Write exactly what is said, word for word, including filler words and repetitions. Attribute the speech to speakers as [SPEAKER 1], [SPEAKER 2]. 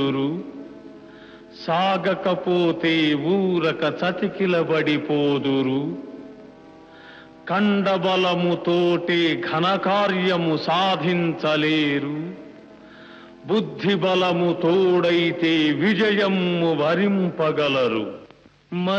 [SPEAKER 1] సాగకపోతే ఊరక చతికిలబడిపోదురు. కండబలముతోటే ఘనకార్యము సాధించలేరు. బుద్ధి బలము తోడైతే విజయము వరింపగలరు.